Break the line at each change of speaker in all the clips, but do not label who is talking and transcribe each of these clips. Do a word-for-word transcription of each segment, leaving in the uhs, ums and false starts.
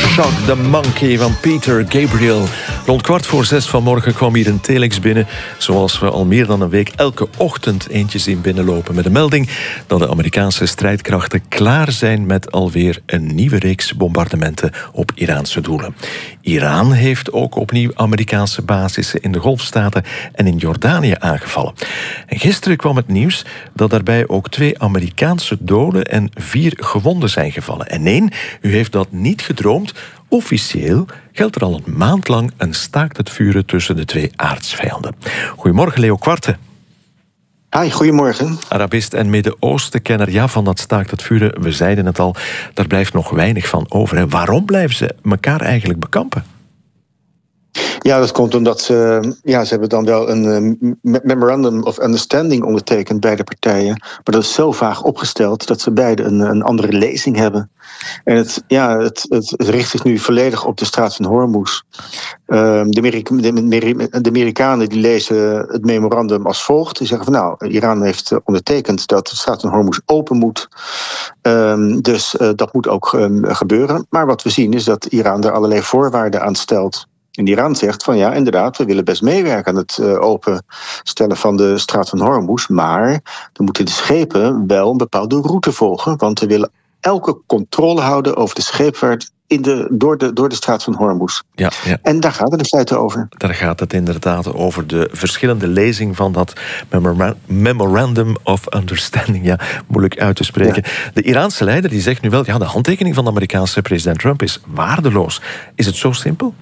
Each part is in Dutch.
Shock the Monkey van Peter Gabriel. Rond kwart voor zes vanmorgen kwam hier een telex binnen, zoals we al meer dan een week elke ochtend eentje zien binnenlopen, met de melding dat de Amerikaanse strijdkrachten klaar zijn met alweer een nieuwe reeks bombardementen op Iraanse doelen. Iran heeft ook opnieuw Amerikaanse basissen in de Golfstaten en in Jordanië aangevallen. En gisteren kwam het nieuws dat daarbij ook twee Amerikaanse doden en vier gewonden zijn gevallen. En nee, u heeft dat niet gedroomd. Officieel geldt er al een maand lang een staakt het vuren tussen de twee aardsvijanden. Goedemorgen, Leo Quarte.
Hi, goedemorgen.
Arabist en Midden-Oosten-kenner, ja, van dat staakt het vuren, we zeiden het al, daar blijft nog weinig van over. Hè. Waarom blijven ze elkaar eigenlijk bekampen?
Ja, dat komt omdat ze, ja, ze hebben dan wel een uh, memorandum of understanding ondertekend, beide partijen. Maar dat is zo vaag opgesteld dat ze beide een, een andere lezing hebben. En het, ja, het, het, het richt zich nu volledig op de straat van Hormuz. Uh, de, Amerika- de, de Amerikanen die lezen het memorandum als volgt. Die zeggen van nou, Iran heeft ondertekend dat de straat van Hormuz open moet. Um, dus uh, dat moet ook um, gebeuren. Maar wat we zien is dat Iran er allerlei voorwaarden aan stelt. En Iran zegt van ja, inderdaad, we willen best meewerken aan het uh, openstellen van de straat van Hormuz. Maar dan moeten de schepen wel een bepaalde route volgen. Want we willen elke controle houden over de scheepvaart in de, door, de, door de straat van Hormuz. Ja, ja. En daar gaat het in feite over.
Daar gaat het inderdaad over de verschillende lezing van dat Memorandum of Understanding. Ja, moeilijk uit te spreken. Ja. De Iraanse leider die zegt nu wel, ja, de handtekening van de Amerikaanse president Trump is waardeloos. Is het zo simpel?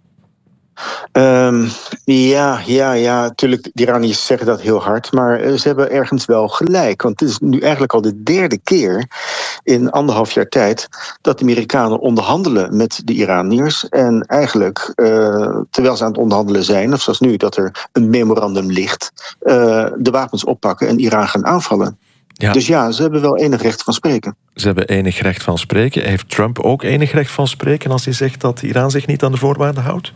Um, ja, ja, ja, natuurlijk, de Iraniërs zeggen dat heel hard, maar ze hebben ergens wel gelijk. Want het is nu eigenlijk al de derde keer in anderhalf jaar tijd dat de Amerikanen onderhandelen met de Iraniërs. En eigenlijk, uh, terwijl ze aan het onderhandelen zijn, of zoals nu, dat er een memorandum ligt, uh, de wapens oppakken en Iran gaan aanvallen. Ja. Dus ja, ze hebben wel enig recht van spreken.
Ze hebben enig recht van spreken. Heeft Trump ook enig recht van spreken als hij zegt dat Iran zich niet aan de voorwaarden houdt?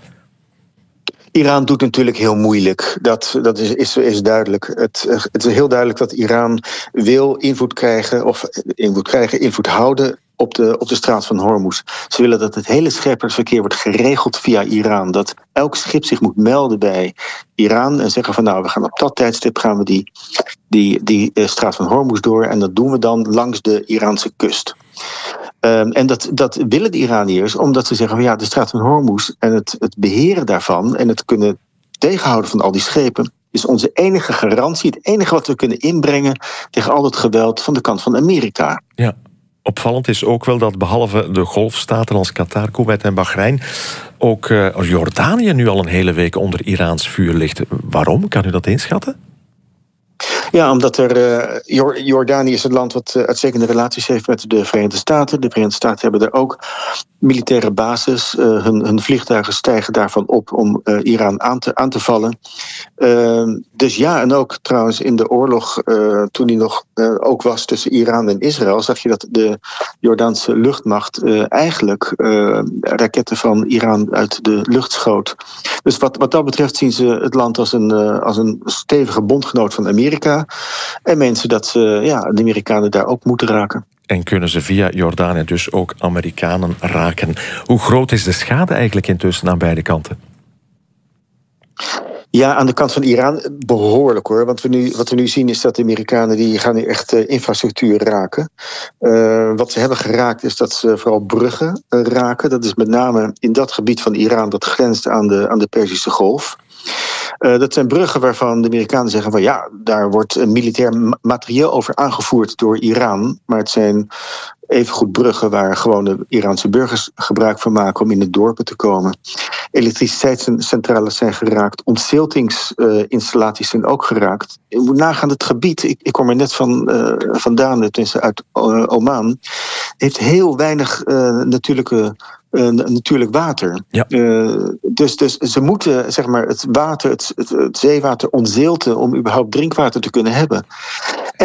Iran doet natuurlijk heel moeilijk. Dat, dat is, is, is duidelijk. Het, het is heel duidelijk dat Iran wil invloed krijgen, of invloed krijgen, invloed houden op de, op de straat van Hormuz. Ze willen dat het hele scheepvaartverkeer wordt geregeld via Iran. Dat elk schip zich moet melden bij Iran en zeggen van nou, we gaan op dat tijdstip gaan we die, die, die uh, straat van Hormuz door en dat doen we dan langs de Iraanse kust. Um, en dat, dat willen de Iraniërs omdat ze zeggen van ja, de straat van Hormuz en het, het beheren daarvan en het kunnen tegenhouden van al die schepen is onze enige garantie, het enige wat we kunnen inbrengen tegen al het geweld van de kant van Amerika.
Ja. Opvallend is ook wel dat behalve de golfstaten als Qatar, Kuwait en Bahrein ook uh, Jordanië nu al een hele week onder Iraans vuur ligt. Waarom? Kan u dat inschatten?
Ja, omdat er uh, Jordanië is het land wat uh, uitstekende relaties heeft met de Verenigde Staten. De Verenigde Staten hebben er ook militaire bases. Uh, hun, hun vliegtuigen stijgen daarvan op om uh, Iran aan te, aan te vallen. Uh, dus ja, en ook trouwens in de oorlog, uh, toen die nog uh, ook was tussen Iran en Israël, zag je dat de Jordaanse luchtmacht uh, eigenlijk uh, raketten van Iran uit de lucht schoot. Dus wat, wat dat betreft zien ze het land als een, uh, als een stevige bondgenoot van Amerika. En mensen dat ze, ja, de Amerikanen daar ook moeten raken.
En kunnen ze via Jordanië dus ook Amerikanen raken? Hoe groot is de schade eigenlijk intussen aan beide kanten?
Ja, aan de kant van Iran behoorlijk hoor. Want we nu, wat we nu zien is dat de Amerikanen die gaan nu echt uh, infrastructuur raken. Uh, wat ze hebben geraakt is dat ze vooral bruggen uh, raken. Dat is met name in dat gebied van Iran dat grenst aan de, aan de Perzische Golf. Uh, dat zijn bruggen waarvan de Amerikanen zeggen van ja, daar wordt uh, militair ma- materieel over aangevoerd door Iran. Maar het zijn evengoed bruggen waar gewoon de Iraanse burgers gebruik van maken om in de dorpen te komen. Elektriciteitscentrales zijn geraakt, ontziltingsinstallaties uh, zijn ook geraakt. Je moet nagaan het gebied, ik, ik kom er net van, uh, vandaan, tenminste uit uh, Oman, heeft heel weinig uh, natuurlijke Uh, natuurlijk water. Ja. Uh, dus, dus ze moeten zeg maar, het water, het, het, het zeewater ontzilten om überhaupt drinkwater te kunnen hebben. En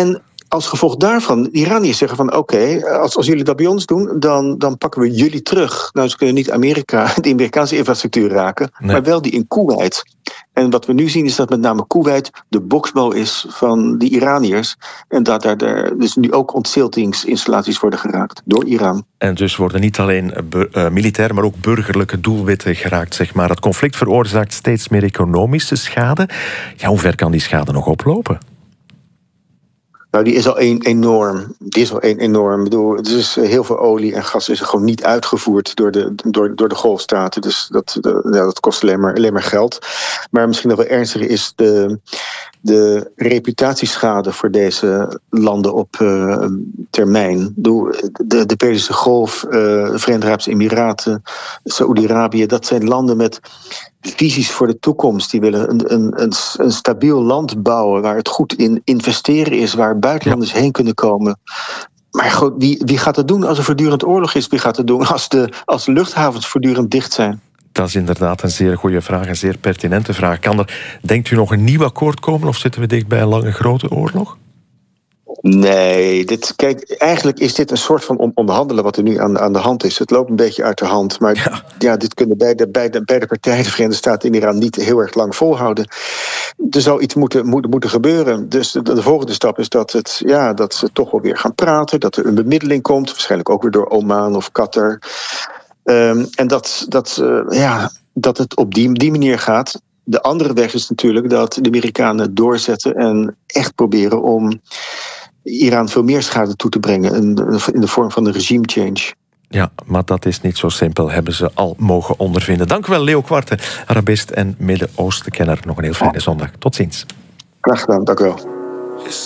als gevolg daarvan, de Iraniërs zeggen van oké, okay, als, als jullie dat bij ons doen, dan, dan pakken we jullie terug. Nou, ze kunnen niet Amerika, de Amerikaanse infrastructuur raken, nee. maar wel die in Koeweit. En wat we nu zien is dat met name Koeweit de boksbal is van die Iraniërs. En dat daar de, dus nu ook ontziltingsinstallaties worden geraakt door Iran.
En dus worden niet alleen uh, militair, maar ook burgerlijke doelwitten geraakt, zeg maar. Het conflict veroorzaakt steeds meer economische schade. Ja, hoe ver kan die schade nog oplopen?
Nou, die is al een, enorm. Die is al een, enorm. Ik bedoel, er is heel veel olie en gas is er gewoon niet uitgevoerd door de, door, door de golfstaten. Dus dat, de, ja, dat kost alleen maar, alleen maar geld. Maar misschien nog wel ernstiger is de, de reputatieschade voor deze landen op uh, termijn. De, de, de Perzische Golf, uh, de Verenigde Arabische Emiraten, Saoedi-Arabië, dat zijn landen met visies voor de toekomst. Die willen een, een, een, een stabiel land bouwen waar het goed in investeren is, waar buitenlanders ja. heen kunnen komen. Maar goed, wie, wie gaat dat doen als er voortdurend oorlog is? Wie gaat dat doen als de, als de luchthavens voortdurend dicht zijn?
Dat is inderdaad een zeer goede vraag, een zeer pertinente vraag. Kan er, denkt u, nog een nieuw akkoord komen of zitten we dicht bij een lange grote oorlog?
Nee, dit, kijk, eigenlijk is dit een soort van onderhandelen wat er nu aan, aan de hand is. Het loopt een beetje uit de hand, maar ja, ja dit kunnen beide, beide, beide partijen, de Verenigde Staten en Iran, niet heel erg lang volhouden. Er zou iets moeten, moeten, moeten gebeuren. Dus de, de volgende stap is dat, het, ja, dat ze toch wel weer gaan praten, dat er een bemiddeling komt, waarschijnlijk ook weer door Oman of Qatar. Um, en dat, dat, uh, ja, dat het op die, die manier gaat. De andere weg is natuurlijk dat de Amerikanen doorzetten en echt proberen om Iran veel meer schade toe te brengen in de vorm van een regime change.
Ja, maar dat is niet zo simpel, hebben ze al mogen ondervinden. Dank u wel, Leo Quarte, Arabist en Midden-Oostenkenner. Nog een heel fijne zondag. Tot ziens.
Graag gedaan, dank u wel.